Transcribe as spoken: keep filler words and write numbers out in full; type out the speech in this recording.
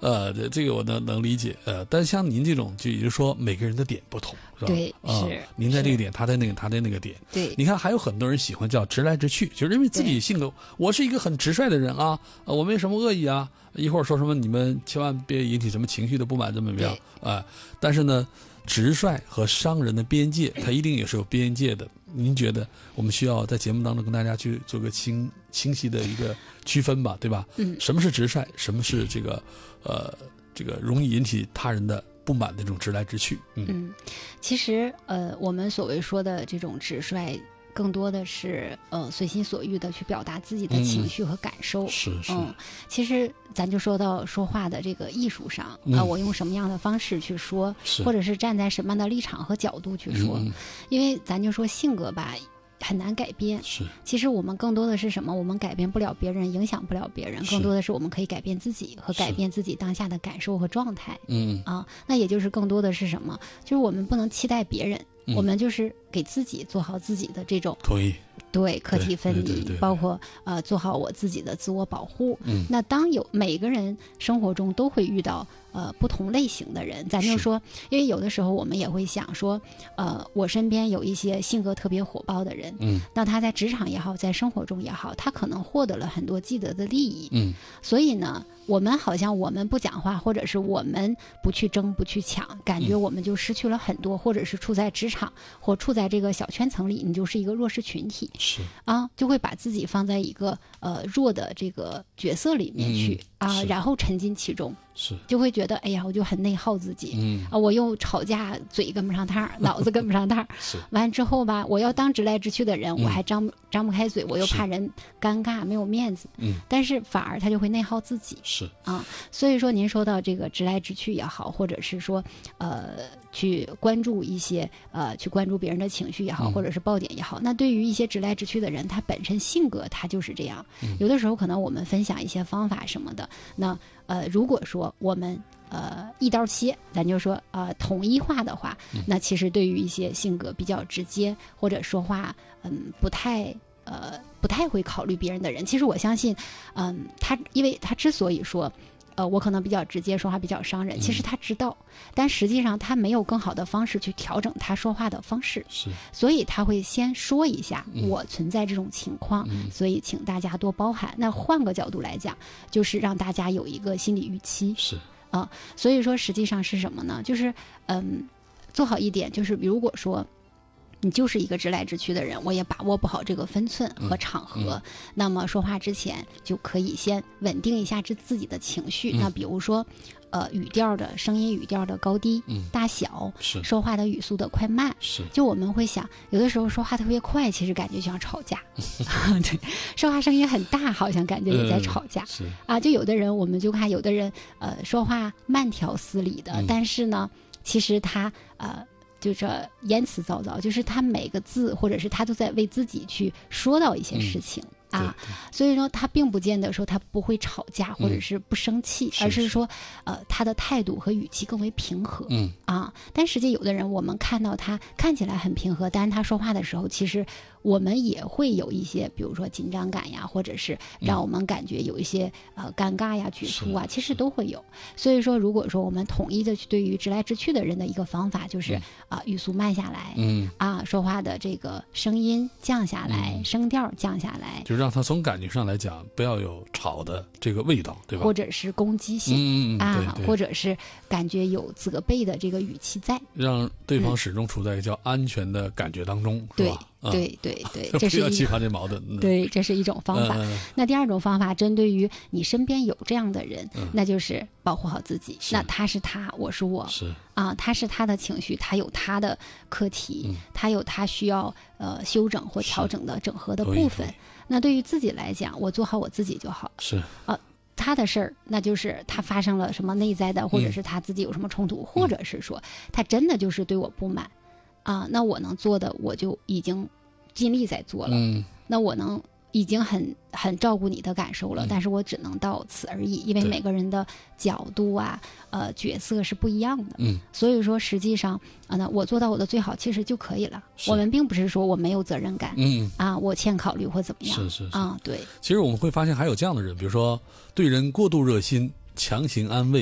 呃，这个我能能理解，呃，但像您这种，就也就是说每个人的点不同，是吧？ 对， 呃、 是。 您在这个点，他在那个，他在那个点。 对， 你看还有很多人喜欢叫直来直去，就是因为自己性格，我是一个很直率的人啊，呃、我没什么恶意啊，一会儿说什么你们千万别引起什么情绪的不满，怎么怎么样啊、呃？但是呢，直率和伤人的边界，它一定也是有边界的。您觉得我们需要在节目当中跟大家去做个清清晰的一个区分吧，对吧？ 嗯， 什么是直率，什么是这个呃这个容易引起他人的不满的这种直来直去？嗯， 嗯其实呃，我们所谓说的这种直率，更多的是呃随心所欲的去表达自己的情绪和感受。 嗯、是是。 嗯，其实咱就说到说话的这个艺术上啊、 嗯呃，我用什么样的方式去说，或者是站在什么样的立场和角度去说， 嗯、 因为咱就说性格吧。很难改变。 是， 其实我们更多的是什么？我们改变不了别人，影响不了别人，更多的是我们可以改变自己和改变自己当下的感受和状态。 嗯啊，那也就是更多的是什么？就是我们不能期待别人，嗯、我们就是给自己做好自己的这种同意。 对课题分离， 对对对对对包括呃做好我自己的自我保护。 嗯， 那当有每个人生活中都会遇到呃不同类型的人，咱就说，因为有的时候我们也会想说，呃，我身边有一些性格特别火爆的人， 嗯， 那他在职场也好，在生活中也好，他可能获得了很多既得的利益， 嗯， 所以呢，我们好像我们不讲话，或者是我们不去争不去抢，感觉我们就失去了很多，嗯、或者是处在职场或处在这个小圈层里，你就是一个弱势群体。 是啊，就会把自己放在一个呃弱的这个角色里面去、嗯、啊，然后沉浸其中， 是就会觉得哎呀，我就很内耗自己， 嗯啊，我又吵架，嘴跟不上趟，脑子跟不上趟， 是完之后吧，我要当直来直去的人， 嗯、 我还张张不开嘴，我又怕人尴尬，没有面子， 嗯， 但是反而他就会内耗自己， 是啊，所以说您说到这个直来直去也好，或者是说呃去关注一些呃去关注别人的情绪也好， 嗯、 或者是爆点也好，那对于一些直来直去的人，他本身性格他就是这样。 嗯、 有的时候可能我们分享一些方法什么的，那呃如果说我们呃一刀切，咱就说呃统一化的话， 嗯、 那其实对于一些性格比较直接或者说话嗯不太呃不太会考虑别人的人，其实我相信，嗯他因为他之所以说。呃，我可能比较直接，说话比较伤人。其实他知道，嗯、但实际上他没有更好的方式去调整他说话的方式， 是， 所以他会先说一下、 嗯、 我存在这种情况、 嗯， 所以请大家多包涵。那换个角度来讲，就是让大家有一个心理预期， 是啊、呃，所以说实际上是什么呢？就是嗯，做好一点，就是如果说。你就是一个直来直去的人，我也把握不好这个分寸和场合， 嗯嗯、 那么说话之前就可以先稳定一下自自己的情绪。 嗯、 那比如说，呃，语调的声音语调的高低、 嗯、 大小， 是说话的语速的快慢， 是。 就我们会想，有的时候说话特别快，其实感觉就像吵架；对，说话声音很大，好像感觉也在吵架。 呃、是啊，就有的人，我们就看有的人，呃，说话慢条斯理的， 嗯、 但是呢，其实他呃。就是言辞凿凿，就是他每个字，或者是他都在为自己去说到一些事情、 嗯、 啊，所以说他并不见得说他不会吵架或者是不生气， 嗯、 而是说，呃，他的态度和语气更为平和， 嗯啊，但实际有的人我们看到他看起来很平和，但是他说话的时候，其实我们也会有一些，比如说紧张感呀，或者是让我们感觉有一些、嗯、呃尴尬呀、局促啊，其实都会有。所以说，如果说我们统一的去对于直来直去的人的一个方法，就是啊、 嗯呃、语速慢下来， 嗯啊说话的这个声音降下来， 嗯、 声调降下来， 就让他从感觉上来讲，不要有吵的这个味道，对吧？ 或者是攻击性， 嗯啊对对， 或者是感觉有责备的这个语气在， 让对方始终处在一个叫安全的感觉当中， 对、 是吧？ 对对对，这是一激发这矛盾、嗯。 对，这是一种方法、 嗯。 那第二种方法，针对于你身边有这样的人， 嗯、 那就是保护好自己。那他是他，我是我， 是啊，他是他的情绪，他有他的课题， 嗯、 他有他需要呃修整或调整的整合的部分。那对于自己来讲，我做好我自己就好。 是啊。他的事儿，那就是他发生了什么内在的，或者是他自己有什么冲突， 嗯、 或者是说他真的就是对我不满。啊，那我能做的我就已经尽力在做了。 嗯， 那我能已经很很照顾你的感受了、 嗯， 但是我只能到此而已，因为每个人的角度啊，呃，角色是不一样的。 嗯， 所以说实际上啊，那我做到我的最好其实就可以了。我们并不是说我没有责任感， 嗯啊，我欠考虑或怎么样。 是是是啊，对。 其实我们会发现还有这样的人，比如说对人过度热心，强行安慰。